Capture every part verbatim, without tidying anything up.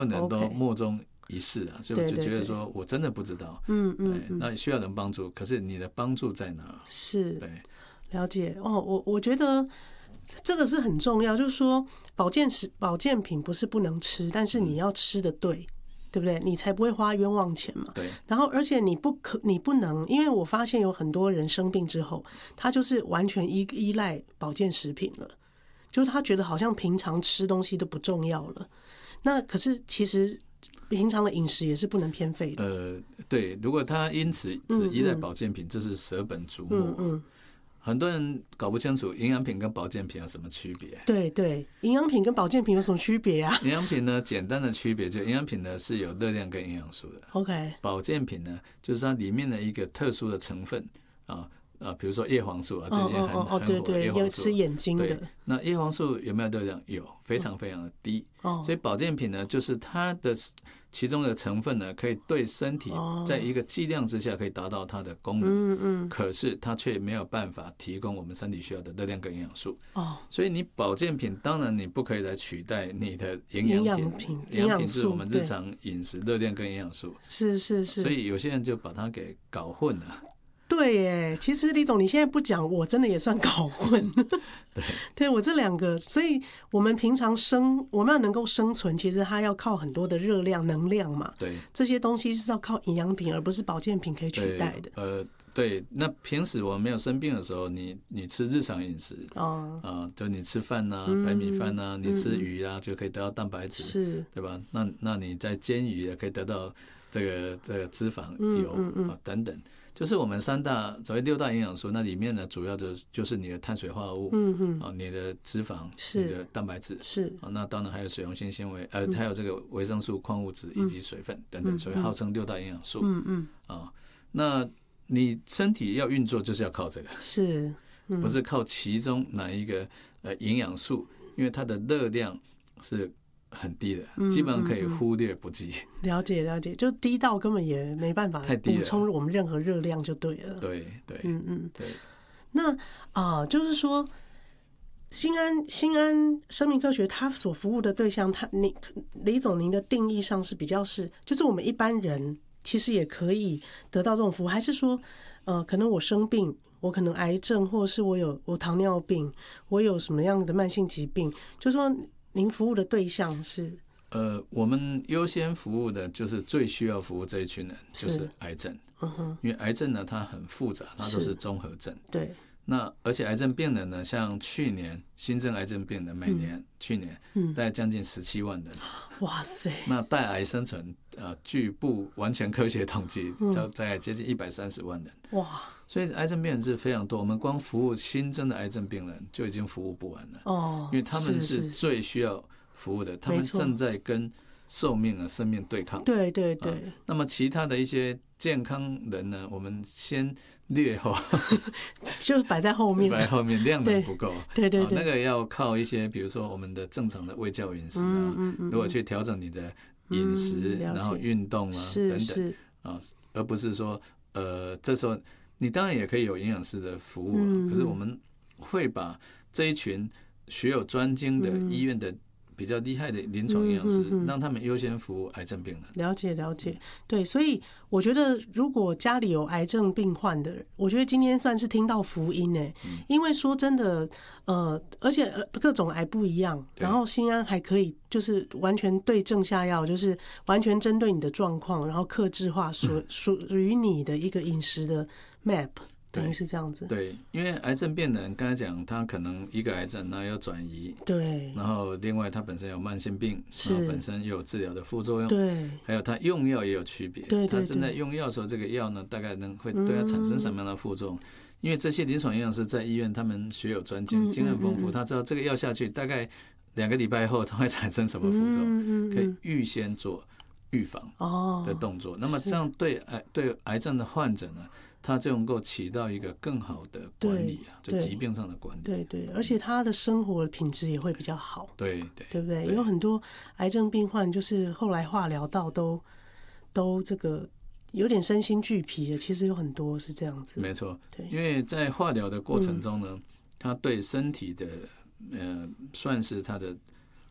很多人都莫衷一是啊，所以我就觉得说我真的不知道，嗯嗯，那需要人帮助，可是你的帮助在哪？ 是， 对， 了解哦。我我觉得这个是很重要，就是说保健食保健品不是不能吃，但是你要吃的对。嗯，对不对？你才不会花冤枉钱嘛。 对。 然后，而且你不可，你不能，因为我发现有很多人生病之后，他就是完全依依赖保健食品了，就是他觉得好像平常吃东西都不重要了。那可是其实平常的饮食也是不能偏废的。 呃，对，如果他因此只依赖保健品，这、嗯嗯、是舍本逐末。嗯嗯，很多人搞不清楚营养品跟保健品有什么区别。 对对，营养品跟保健品有什么区别啊？ 营养品呢，简单的区别就营养品呢是有热量跟营养素的。 OK， 保健品呢就是它里面的一个特殊的成分啊。啊，比如说叶黄素啊，最近很很火的叶黄素， 吃眼睛的。 那叶黄素有没有热量？有，非常非常的低。哦，所以保健品呢，就是它的其中的成分呢，可以对身体在一个剂量之下可以达到它的功能。嗯嗯。可是它却没有办法提供我们身体需要的热量跟营养素。哦。所以你保健品当然你不可以来取代你的营养品。营养品是我们日常饮食热量跟营养素。 是是是。 所以有些人就把它给搞混了。 对耶，其实李总你现在不讲，我真的也算搞混。 对， 对我这两个，所以我们平常生我们要能够生存，其实它要靠很多的热量、能量嘛。 对， 这些东西是要靠营养品，而不是保健品可以取代的。 呃，对，那平时我们没有生病的时候，你你吃日常饮食，哦，啊、呃，就你吃饭呐、啊，白米饭呐、啊，嗯、你吃鱼啊，嗯、就可以得到蛋白质， 是， 对吧？那那你在煎鱼也可以得到这个这个脂肪、油、嗯嗯嗯、等等。就是我们三大所谓六大营养素，那里面呢，主要的就是你的碳水化合物，嗯嗯，啊，你的脂肪，你的蛋白质， 是啊，那当然还有水溶性纤维，呃，还有这个维生素、矿物质以及水分等等，所以号称六大营养素，嗯嗯，啊，那你身体要运作就是要靠这个， 是， 不是靠其中哪一个呃营养素，因为它的热量是很低的，基本上可以忽略不计。 嗯嗯嗯、了解了解，就低到根本也没办法补充我们任何热量就对了。 对对， 嗯嗯对。 那啊、呃，就是说，新安新安生命科学它所服务的对象，它你李总您的定义上是比较是，就是我们一般人其实也可以得到这种服务，还是说，呃，可能我生病，我可能癌症，或者是我有我糖尿病，我有什么样的慢性疾病，就是说。您服务的对象是？ 呃，我们优先服务的就是最需要服务这一群人，就是癌症。嗯哼，因为癌症呢，它很复杂，它都是综合症。 对。 那而且癌症病人呢，像去年新增癌症病人，每年、嗯、去年大概将近十七万人。 哇塞！ 那带癌生存，呃，据不完全科学统计，大概接近一百三十万人。哇！所以癌症病人是非常多，我们光服务新增的癌症病人就已经服务不完了。哦，因为他们是最需要服务的，他们正在跟寿命啊、生命对抗。 对对对、啊。 那么其他的一些健康人呢，我们先略后， 就摆在后面， 摆在后面量能不够。 对对 对, 对、 啊，那个要靠一些，比如说我们的正常的卫教饮食啊，嗯嗯嗯、如果去调整你的饮食，嗯、然后运动啊等等啊，而不是说呃，这时候。你当然也可以有营养师的服务、啊嗯、可是我们会把这一群学有专精的医院的比较厉害的临床营养师、嗯嗯嗯、让他们优先服务癌症病人。 了解了解，对，所以我觉得如果家里有癌症病患的人，我觉得今天算是听到福音耶、嗯、因为说真的呃，而且各种癌不一样，然后新安还可以就是完全对症下药，就是完全针对你的状况，然后客制化属属于你的一个饮食的map， 等于是这样子。 对，因为癌症病人刚才讲，他可能一个癌症，然后要转移， 对， 然后另外他本身有慢性病，然后本身又有治疗的副作用， 对， 还有他用药也有区别， 对对对， 他正在用药的时候，这个药呢，大概能会对他产生什么样的副作用？嗯、因为这些临床营养师在医院，他们学有专精，经验丰富，他知道这个药下去大概两个礼拜后，它会产生什么副作用，嗯、可以预先做预防的动作。哦、那么这样对癌对癌症的患者呢？它就能够起到一个更好的管理啊，就疾病上的管理。 对 对, 对，而且他的生活品质也会比较好。 对对， 对不对？有很多癌症病患就是后来化疗到都都这个有点身心俱疲的，其实有很多是这样子。 没错，对，因为在化疗的过程中呢，嗯、他对身体的呃算是他的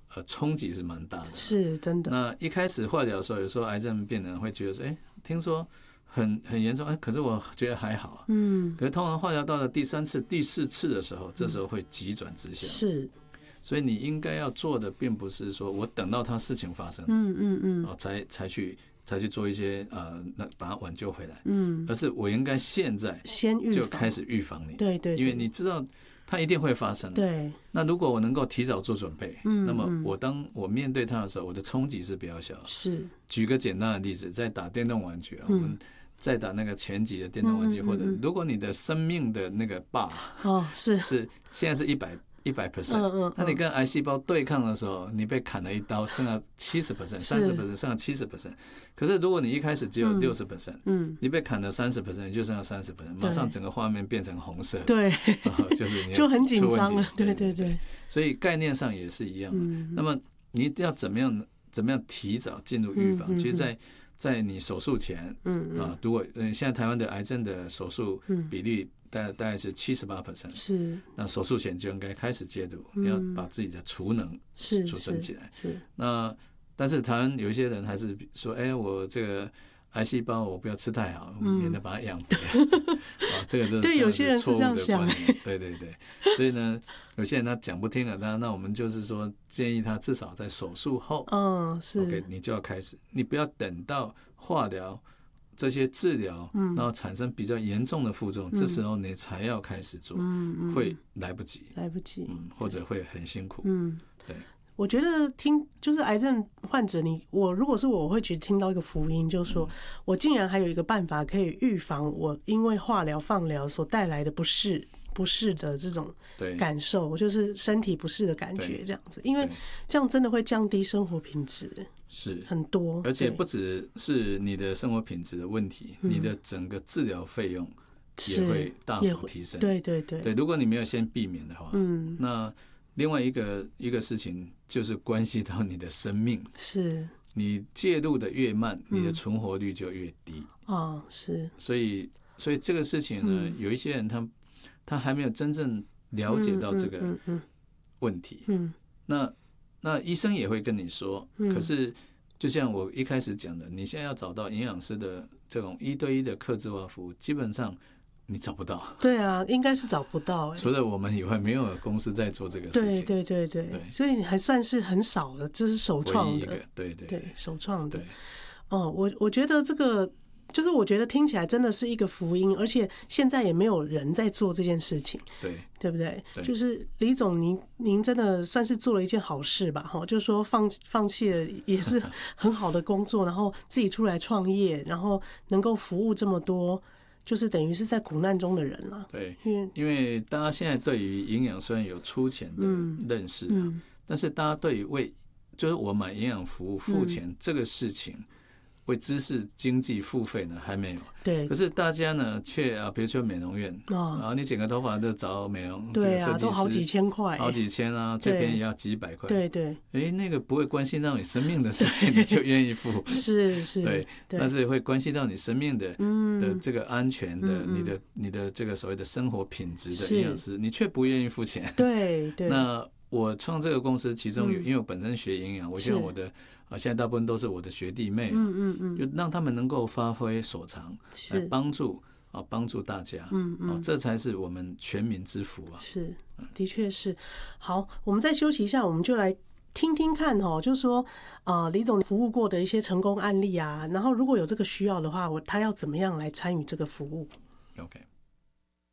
呃冲击是蛮大的， 是真的。 那一开始化疗的时候，有时候癌症病人会觉得说，哎，听说很很严重，哎，可是我觉得还好，嗯，可是通常化疗到了第三次、第四次的时候，这时候会急转直下， 是。 所以你应该要做的，并不是说我等到他事情发生， 嗯嗯嗯， 哦，才才去才去做一些呃，那把它挽救回来，嗯，而是我应该现在先预就开始预防你， 对 对, 对， 因为你知道它一定会发生， 对。 那如果我能够提早做准备，嗯，那么我当我面对它的时候，我的冲击是比较小。 是。举个简单的例子，在打电动玩具啊，嗯、我们在打那个拳击的电动玩具，嗯嗯嗯或者如果你的生命的那个 bar 哦是是现在是一百。一百 percent， 那你跟癌细胞对抗的时候，你被砍了一刀，剩下七十 percent， 三十 percent， 剩下七十 percent。可是如果你一开始只有六十 percent， 嗯，你被砍了三十 percent， 你就剩下三十 percent， 马上整个画面变成红色， 对， 就是你就很紧张了，对对对。 所以概念上也是一样的。那么你要怎么样怎么样提早进入预防？其实，在在你手术前，嗯啊，如果嗯现在台湾的癌症的手术比率大概大概是七十八 percent， 是，那手术前就应该开始戒毒，你要把自己的储能储存起来。 是， 那但是台湾有一些人还是说，哎，我这个癌细胞我不要吃太好，免得把它养肥。啊，这个真的对有些人是这样想。 对对对，所以呢，有些人他讲不听了，那那我们就是说建议他至少在手术后， 嗯，是 ，OK， 你就要开始，你不要等到化疗这些治疗，然后产生比较严重的副作用，这时候你才要开始做，会来不及， 来不及， 嗯，或者会很辛苦， 嗯， 对。 我觉得听就是癌症患者，你我如果是我，我会觉得听到一个福音，就是说我竟然还有一个办法可以预防我因为化疗、放疗所带来的不适、不适的这种感受，就是身体不适的感觉，这样子，因为这样真的会降低生活品质， 是很多， 而且不只是你的生活品质的问题，你的整个治疗费用也会大幅提升。 对对对， 对，如果你没有先避免的话，嗯，那。另外一个一个事情就是关系到你的生命， 是你介入的越慢，你的存活率就越低。 哦，是， 所以所以这个事情呢，有一些人他他还没有真正了解到这个问题。嗯，那那医生也会跟你说，可是就像我一开始讲的，你现在要找到营养师的这种一对一的客制化服务，基本上。你找不到， 对啊，应该是找不到、欸。除了我们以外，没有公司在做这个事情。 对对对 对, 对，所以你还算是很少的，这是首创的， 对 对, 对首创的。 对， 哦，我我觉得这个就是我觉得听起来真的是一个福音，而且现在也没有人在做这件事情， 对对不对？ 对， 就是李总，您您真的算是做了一件好事吧？哈，就是说放放棄了也是很好的工作，然后自己出来创业，然后能够服务这么多。就是等于是在苦难中的人了。 对，因为因为大家现在对于营养虽然有粗浅的认识、啊嗯嗯，但是大家对于为就是我买营养服务付钱这个事情，嗯、为知识经济付费呢还没有。 对。 可是大家呢却啊，比如说美容院，哦、然后你剪个头发就找美容这个设计师， 都好几千块， 好几千啊，最便宜要几百块。 对对。 哎、欸，那个不会关系到你生命的事情，你就愿意付。 是是。 对。但是会关系到你生命的、嗯、的这个安全的、嗯、你的你的这个所谓的生活品质的营养师，你却不愿意付钱。 对对。 那我创这个公司，其中有、嗯、因为我本身学营养，我希望我的啊现在大部分都是我的学弟妹，嗯嗯嗯，就让他们能够发挥所长，来帮助啊帮助大家，嗯嗯、啊，这才是我们全民之福啊。 是，的确是。好，我们再休息一下，我们就来听听看哦，就是说啊、呃，李总服务过的一些成功案例啊，然后如果有这个需要的话，我他要怎么样来参与这个服务 ？OK。